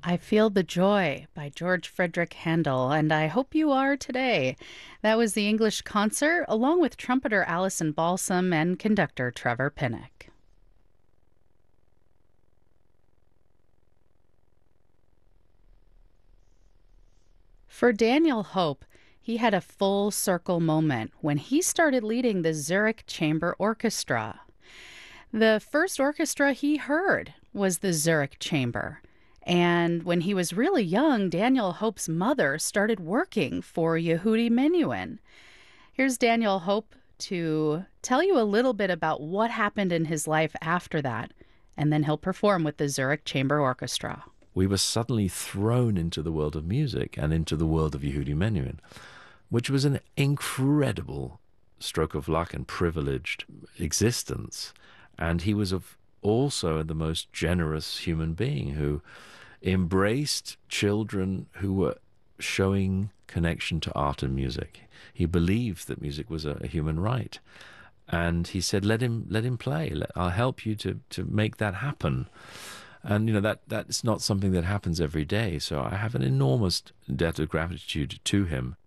I Feel the Joy by George Frederick Handel, and I hope you are today. That was the English concert, along with trumpeter Alison Balsam and conductor Trevor Pinnock. For Daniel Hope, he had a full circle moment when he started leading the Zurich Chamber Orchestra. The first orchestra he heard was the Zurich Chamber. And when he was really young, Daniel Hope's mother started working for Yehudi Menuhin. Here's Daniel Hope to tell you a little bit about what happened in his life after that, and then he'll perform with the Zurich Chamber Orchestra. We were suddenly thrown into the world of music and into the world of Yehudi Menuhin, which was an incredible stroke of luck and privileged existence. And he was also the most generous human being who embraced children who were showing connection to art and music. He believed that music was a human right. And he said, let him play. I'll help you to make that happen. And, that's not something that happens every day. So I have an enormous debt of gratitude to him.